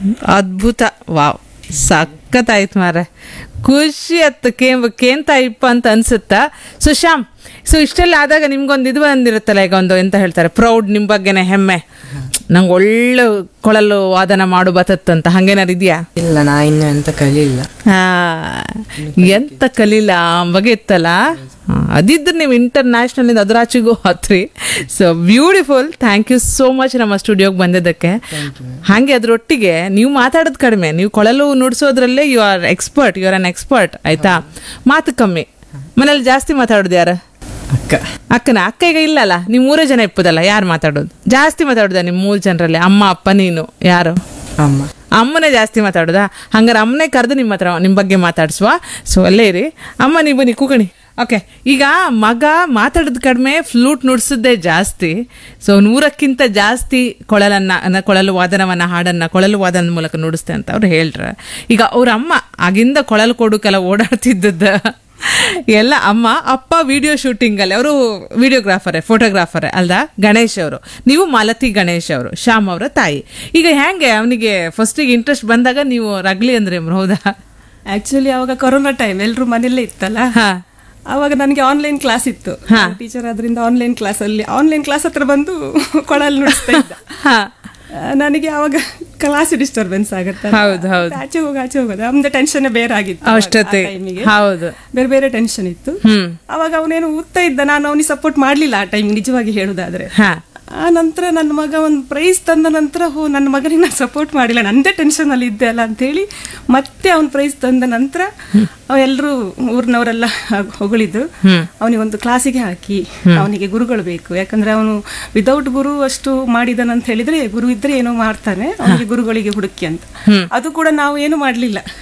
ಅದ್ಭುತ. ವಾವ್, ಸಖತ್ತಾಯ್ತು ಮಾರೆ, ಖುಷಿ ಆಯ್ತು. ಕೇಂತ ಇಪ್ಪ ಅಂತ ಅನ್ಸುತ್ತಾ. ಸೊ ಶ್ಯಾಮ್, ಸೊ ಇಷ್ಟೆಲ್ಲ ಆದಾಗ ನಿಮ್ಗೊಂದು ಇದು ಬಂದಿರುತ್ತಲ್ಲ, ಈಗ ಒಂದು ಎಂತ ಹೇಳ್ತಾರೆ, ಪ್ರೌಡ್, ನಿಮ್ ಬಗ್ಗೆನೆ ಹೆಮ್ಮೆ, ನಂಗೆ ಒಳ್ಳೆ ಕೊಳಲು ವಾದನ ಮಾಡು ಬತ್ತಂತ, ಹಂಗೇನಾರು ಇದೆಯಾ? ಇಲ್ಲ, ನಾ ಇನ್ನು ಎಂತ ಕಲಿಲ್ಲ. ಎಂತ ಕಲೀಲ ಬಗ್ಗೆ ಇತ್ತಲ್ಲ. ಅದಿದ್ರೆ ನೀವು ಇಂಟರ್ನ್ಯಾಷನಲ್ ಇಂದ ಅದರಾಚಿಗೂ ಹತ್ರಿ. So beautiful. Thank you so much ನಮ್ಮ ಸ್ಟುಡಿಯೋಗೆ ಬಂದಿದ್ದಕ್ಕೆ. ಹಾಗೆ ಅದ್ರೊಟ್ಟಿಗೆ ನೀವು ಮಾತಾಡೋದು ಕಡಿಮೆ, ನೀವು ಕೊಳಲು ನುಡ್ಸೋದ್ರಲ್ಲೇ you are expert, you are an expert, ಆಯ್ತಾ? ಮಾತು ಕಮ್ಮಿ. ಮನೇಲಿ ಜಾಸ್ತಿ ಮಾತಾಡೋದು ಯಾರು? ಅಕ್ಕನ. ಅಕ್ಕ ಈಗ ಇಲ್ಲಲ್ಲ, ನೀವು 3 ಜನ ಇಪ್ಪದಲ್ಲ, ಯಾರು ಮಾತಾಡೋದು ಜಾಸ್ತಿ? ಮಾತಾಡೋದ ನಿಮ್ಮ 3 ಜನರಲ್ಲಿ? ಅಮ್ಮ, ಅಪ್ಪ, ನೀನು, ಯಾರು? ಅಮ್ಮ. ಅಮ್ಮನೇ ಜಾಸ್ತಿ ಮಾತಾಡೋದಾ? ಹಂಗಾರೆ ಅಮ್ಮನೇ ಕರೆದು ನಿಮ್ಮ ಹತ್ರ ನಿಮ್ಮ ಬಗ್ಗೆ ಮಾತಾಡ್ಸುವ. ಸೊ ಅಲ್ಲೇ ಇರಿ. ಅಮ್ಮ, ನೀವು ಬನ್ನಿ, ಕೂಕಣಿ. ಓಕೆ, ಈಗ ಮಗ ಮಾತಾಡೋದು ಕಡಿಮೆ, ಫ್ಲೂಟ್ ನುಡ್ಸೋದೇ ಜಾಸ್ತಿ. ಸೊ 100ಕ್ಕಿಂತ ಜಾಸ್ತಿ ಕೊಳಲು ವಾದನವನ್ನ, ಹಾಡನ್ನ ಕೊಳಲು ವಾದನದ ಮೂಲಕ ನುಡಿಸ್ತೆ ಅಂತ ಅವ್ರು ಹೇಳ್ರ. ಈಗ ಅವ್ರ ಅಮ್ಮ ಆಗಿಂದ ಕೊಳಲು ಕೊಡೋಕೆಲ್ಲ ಓಡಾಡ್ತಿದ್ದದ ಎಲ್ಲ ಅಮ್ಮ. ಅಪ್ಪ ವಿಡಿಯೋ ಶೂಟಿಂಗ್ ಅಲ್ಲಿ, ಅವರು ವಿಡಿಯೋಗ್ರಾಫರೇ, ಫೋಟೋಗ್ರಾಫರೇ ಅಲ್ದಾ? ಗಣೇಶ್ ಅವರು. ನೀವು ಮಾಲತಿ ಗಣೇಶ್ ಅವರು, ಶ್ಯಾಮ್ ಅವರ ತಾಯಿ. ಈಗ ಹೆಂಗೆ ಅವನಿಗೆ ಫಸ್ಟಿಗೆ ಇಂಟ್ರೆಸ್ಟ್ ಬಂದಾಗ ನೀವು ರಗ್ಲಿ ಅಂದ್ರೆ ಹೌದಾ? ಆಕ್ಚುಲಿ ಅವಾಗ ಕೊರೋನಾ ಟೈಮ್, ಎಲ್ರು ಮನೆಯಲ್ಲೇ ಇತ್ತಲ್ಲ. ಅವಾಗ ನನಗೆ ಆನ್ಲೈನ್ ಕ್ಲಾಸ್ ಇತ್ತು, ಟೀಚರ್ ಆದ್ರಿಂದ ಆನ್ಲೈನ್ ಕ್ಲಾಸ್ ಹತ್ರ ಬಂದು ಕೊಳಲು ನುಡಿಸ್ತಾ ಇದ್ದ. ನನಗೆ ಅವಾಗ ಕ್ಲಾಸ್ ಡಿಸ್ಟರ್ಬೆನ್ಸ್ ಆಗುತ್ತೆ, ಆಚೆ ಹೋಗೋದು ನಮ್ದು ಟೆನ್ಷನ್ ಬೇರೆ ಆಗಿತ್ತು. ಹೌದು, ಬೇರೆ ಬೇರೆ ಟೆನ್ಷನ್ ಇತ್ತು. ಅವಾಗ ಅವನೇನು ಓದ್ತಾ ಇದ್ದ, ನಾನು ಅವನಿಗೆ ಸಪೋರ್ಟ್ ಮಾಡ್ಲಿಲ್ಲ ಆ ಟೈಮ್, ನಿಜವಾಗಿ ಹೇಳುದಾದ್ರೆ. ಆ ನಂತರ ನನ್ನ ಮಗ ಒಂದು ಪ್ರೈಸ್ ತಂದ ನಂತರ, ನನ್ನ ಮಗನಿಗೆ ನಾನು ಸಪೋರ್ಟ್ ಮಾಡಿಲ್ಲ, ನಂದೇ ಟೆನ್ಷನ್ ಅಲ್ಲಿ ಇದ್ದೆ ಅಲ್ಲ ಅಂತೇಳಿ ಮತ್ತೆ ಅವ್ನು ಪ್ರೈಸ್ ತಂದ ನಂತರ ಎಲ್ಲರೂ ಊರಿನವರೆಲ್ಲ ಹೊಗಳಿದ್ರು. ಅವನಿಗೆ ಒಂದು ಕ್ಲಾಸಿಗೆ ಹಾಕಿ, ಅವನಿಗೆ ಗುರುಗಳು ಬೇಕು, ಯಾಕಂದ್ರೆ ಅವನು ವಿದೌಟ್ ಗುರು ಅಷ್ಟು ಮಾಡಿದನಂತ ಹೇಳಿದ್ರೆ, ಗುರು ಇದ್ರೆ ಏನೋ ಮಾಡ್ತಾನೆ, ಅವನಿಗೆ ಗುರುಗಳಿಗೆ ಹುಡುಕಿ ಅಂತ. ಅದು ಕೂಡ ನಾವು ಏನು ಮಾಡ್ಲಿಲ್ಲ,